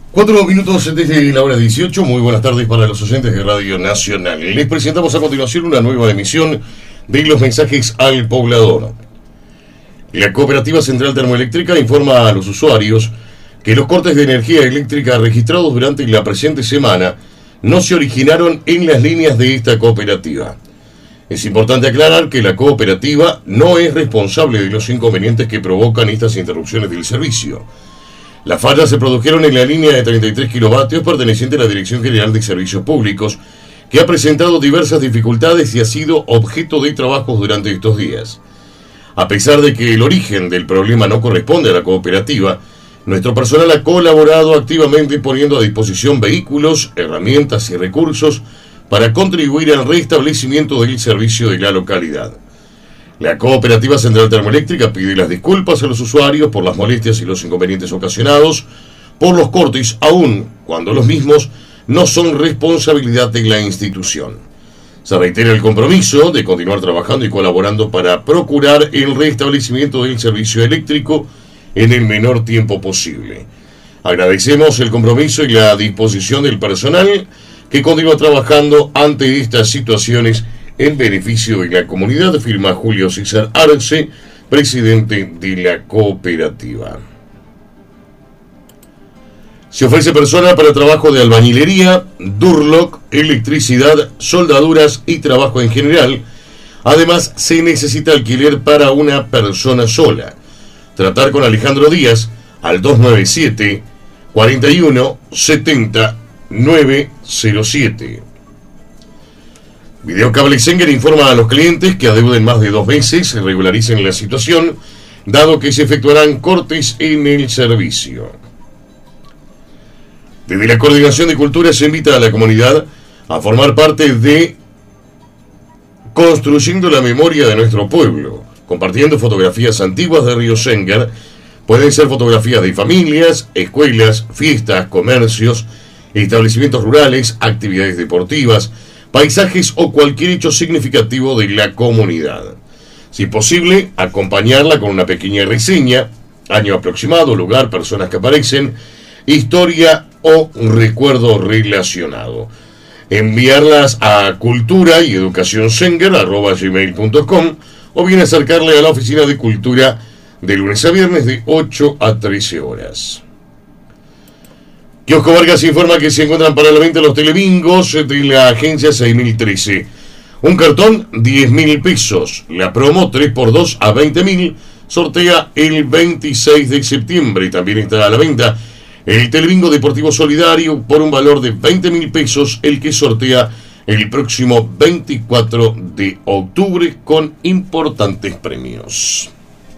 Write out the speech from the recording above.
4 minutos desde la hora 18. Muy buenas tardes para los oyentes de Radio Nacional. Les presentamos a continuación una nueva emisión de los mensajes al poblador. La Cooperativa Central Termoeléctrica informa a los usuarios que los cortes de energía eléctrica registrados durante la presente semana no se originaron en las líneas de esta cooperativa. Es importante aclarar que la cooperativa no es responsable de los inconvenientes que provocan estas interrupciones del servicio. Las fallas se produjeron en la línea de 33 kilovatios perteneciente a la Dirección General de Servicios Públicos, que ha presentado diversas dificultades y ha sido objeto de trabajos durante estos días. A pesar de que el origen del problema no corresponde a la cooperativa, nuestro personal ha colaborado activamente poniendo a disposición vehículos, herramientas y recursos para contribuir al restablecimiento del servicio de la localidad. La Cooperativa Central Termoeléctrica pide las disculpas a los usuarios por las molestias y los inconvenientes ocasionados por los cortes, aun cuando los mismos no son responsabilidad de la institución. Se reitera el compromiso de continuar trabajando y colaborando para procurar el restablecimiento del servicio eléctrico en el menor tiempo posible. Agradecemos el compromiso y la disposición del personal que continúa trabajando ante estas situaciones en beneficio de la comunidad, firma Julio César Arce, presidente de la cooperativa. Se ofrece personal para trabajo de albañilería, durlock, electricidad, soldaduras y trabajo en general. Además, se necesita alquiler para una persona sola. Tratar con Alejandro Díaz al 297 41 70 907. Videocable Senger informa a los clientes que adeuden más de 2 meses regularicen la situación, dado que se efectuarán cortes en el servicio. Desde la Coordinación de Cultura se invita a la comunidad a formar parte de Construyendo la Memoria de Nuestro Pueblo, compartiendo fotografías antiguas de Río Senger. Pueden ser fotografías de familias, escuelas, fiestas, comercios, establecimientos rurales, actividades deportivas, paisajes o cualquier hecho significativo de la comunidad. Si es posible, acompañarla con una pequeña reseña, año aproximado, lugar, personas que aparecen, historia o recuerdo relacionado. Enviarlas a cultura y educacionsenger@gmail.com o bien acercarle a la oficina de cultura de lunes a viernes de 8 a 13 horas. Kiosco Vargas informa que se encuentran para la venta los telebingos de la agencia 6013. Un cartón, 10.000 pesos. La promo 3x2 a 20.000. Sortea el 26 de septiembre. Y también está a la venta el telebingo deportivo solidario por un valor de 20.000 pesos. El que sortea el próximo 24 de octubre con importantes premios.